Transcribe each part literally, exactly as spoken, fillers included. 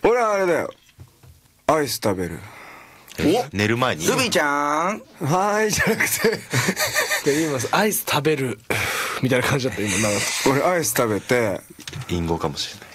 俺はあれだよ、アイス食べる。 お寝る前にルビーちゃんはーいじゃなくてで今アイス食べるみたいな感じだった今。なんか俺アイス食べて隠語かもしれない。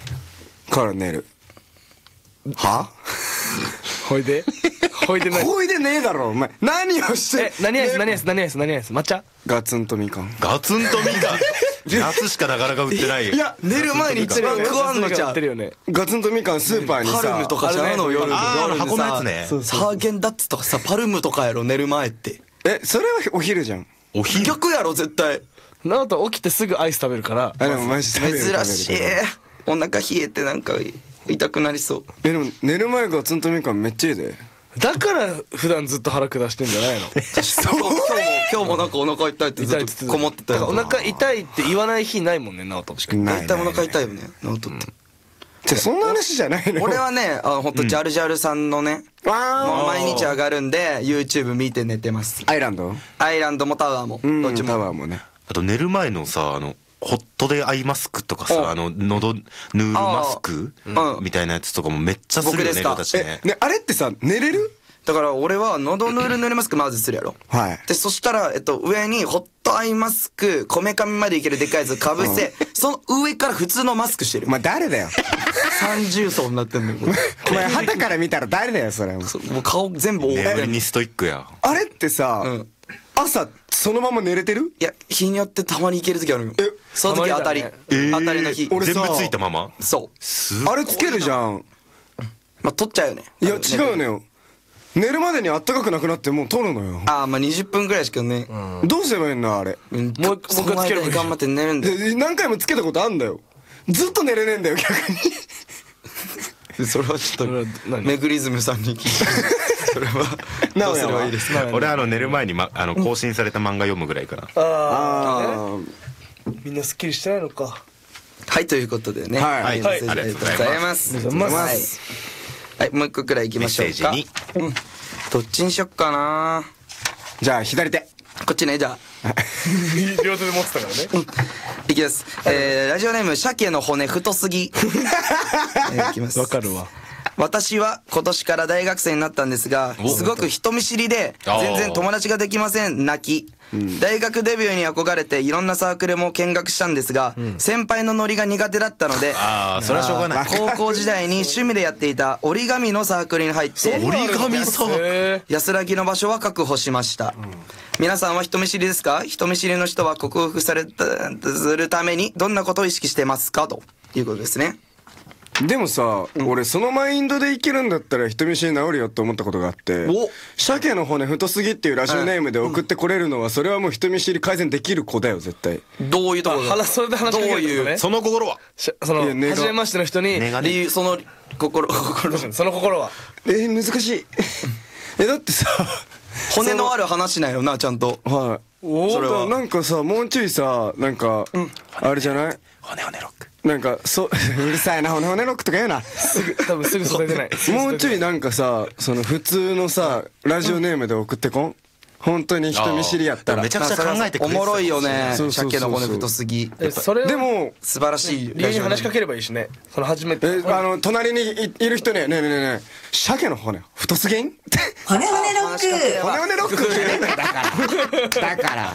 から寝る。はほいでほいで何ほいでねえだろお前。何をしてえ何アイス何アイス何アイス何アイス抹茶。 ガツンとみかん。 ガツンとみかん夏しかなかなか売ってないよ。 いや寝る前に一番食わんのちゃう売ってるよね。 ガツンとみかんスーパーにさ、 パルムとかちゃうの夜に。 あーあの箱のやつね。 夜にさハーゲンダッツとかさパルムとかやろ寝る前って。 えそれはお昼じゃん。 お昼逆やろ絶対。 なおと起きてすぐアイス食べるから。 あでもマジ食べる珍しい。お腹冷えてなんか痛くなりそう。 えでも寝る前ガツンとみかんめっちゃいいで。 だから普段ずっと腹下してんじゃないの。 そう今日も今日もなんかお腹痛いってずっとこもってたよ。 お腹痛いって言わない日ないもんね、直人。 ない大体お腹痛いよね直人って。 じゃそんな話じゃないの。 俺はねあ本当ジャルジャルさんのねもうあ毎日上がるんで YouTube 見て寝てます。 アイランドアイランドもタワーもうんどっちも。 タワーもね。 あと寝る前のさあのホットでアイマスクとかおさあの喉ヌールマスクうんみたいなやつとかもめっちゃするよね。 僕ですかえ俺たちね。 ねあれってさ寝れる。 だから俺は喉ヌールヌールマスクまずするやろ。 はいでそしたらえっと上にホットアイマスクこめかみまでいけるでっかいやつかぶせその上から普通のマスクしてる。 お前誰だよ三重奏になってんのよ。 お前旗から見たら誰だよそれ。 そうもう顔全部覆ってんの。 眠りにストイックや。 あれってさ、 うん朝そのまま寝れてる。 いや日によってたまにいける時あるよ。その時当たりたまえー当たりの日。 俺さ全部ついたまま。 そうすあれつけるじゃん。 まあ取っちゃうよね。 いや違うのよ。寝るまでにあったかくなくなってもう取るのよ。 ああまあにじゅっぷんぐらいしかね。 どうすればいいんだあれ。 うんもうもう一回つければいいじゃん頑張って寝るんだよ。 で何回もつけたことあんだよ。ずっと寝れねえんだよ逆に。 それはちょっとそれは何メグリズムさんに聞いてそれはどうすればいいですか。 俺あの寝る前に、ま、あの更新された漫画読むぐらいかな。 あああみんなすっきりしてないのか。 はいということでねはいメッセージありがとうございます。 ありがとうございますはいはいもう一個くらい行きましょうか。 メッセージうんどっちにしよっかな。 ーじゃあ左手。 こっちねじゃあ両手で持ってたからね。 いきます。えーラジオネーム鮭の骨太すぎ。えーいきます。 わかるわ。 私は今年から大学生になったんですが、 おすごく人見知りであー全然友達ができません泣き、大学デビューに憧れていろんなサークルも見学したんですが、先輩のノリが苦手だったのでああそれはしょうがない。 高校時代に趣味でやっていた折り紙のサークルに入って折り紙さへ安らぎの場所は確保しました、皆さんは人見知りですか？人見知りの人は克服されたするためにどんなことを意識してますかということですね。 でもさ、俺そのマインドで生きるんだったら人見知り治るよって思ったことがあって、 お鮭の骨太すぎっていうラジオネームで送ってこれるのはそれはもう人見知り改善できる子だよ絶対。 どういうところが話それで話しかけるってことね。 その心はしそのいや根が初めましての人に根が理由その心心その心はえー、難しいえだってさ骨のある話なんよなちゃんと。 はいおそれはなんかさもうちょいさなんか、あれじゃない骨骨ロック。 なんかそううるさいな骨骨ロックとか言うなすぐ多分すぐ袖出ない。 もうちょいなんかさその普通のさラジオネームで送ってこん本当に人見知りやったら。 めちゃくちゃ考えてくれてたおもろいよねそうそうそうそう鮭の骨太すぎ。 えそれをでも素晴らしい理由に話しかければいいしね。その初めてえあの隣にいいる人にねえねえねえねえ鮭の骨太すぎん骨骨ロック。 骨骨ロックじゃねえんだよだからだから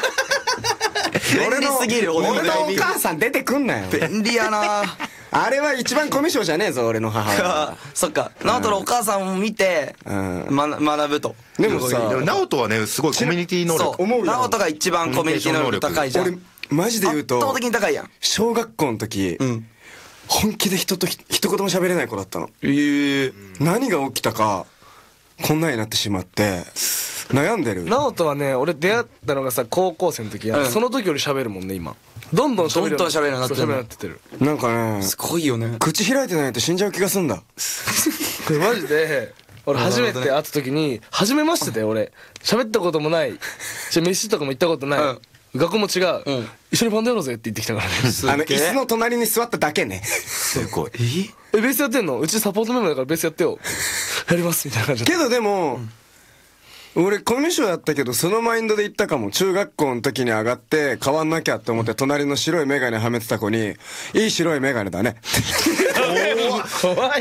便利すぎる骨俺骨のお母さん出てくんなよ便利やなあれは一番コミュ障じゃねえぞ俺の母親はそっか直人のお母さんを見てうんま学ぶと。 でもさでも直人はねすごいコミュニティ能力。 そう思うよ直人が一番コミュニティ能力高いじゃん。 俺マジで言う圧倒と的に高いやん。 小学校の時、 うん本気で人とひ一言も喋れない子だったの。 ええ何が起きたかこんなになってしまって悩んでる。 直人はね俺出会ったのがさ高校生の時や、 うんその時より喋るもんね今。どんどん喋るようどんどん喋るようになってるそう喋るようになってる。 なんかねすごいよね。 口開いてないと死んじゃう気がすんだ。 これマジで俺初めて会った時に初めましてで俺喋ったこともないし飯とかも行ったことない、 うん学校も違う、 うん一緒にバンドやろうぜって言ってきたからねあの椅子の隣に座っただけね。 すごい。 えベースやってんの？うちサポートメンバーだからベースやってよやりますみたいな感じでけどでも、俺コミュ障だったけどそのマインドで言ったかも。中学校の時に上がって変わんなきゃって思って隣の白い眼鏡はめてた子に「いい白い眼鏡だね」 怖い